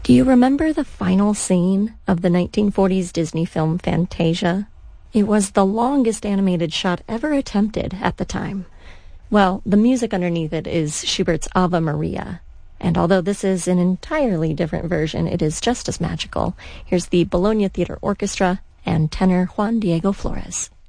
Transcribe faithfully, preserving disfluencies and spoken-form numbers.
Do you remember the final scene of the nineteen forties Disney film Fantasia? It was the longest animated shot ever attempted at the time. Well, the music underneath it is Schubert's Ave Maria. And although this is an entirely different version, it is just as magical. Here's the Bologna Theatre Orchestra and tenor Juan Diego Flores.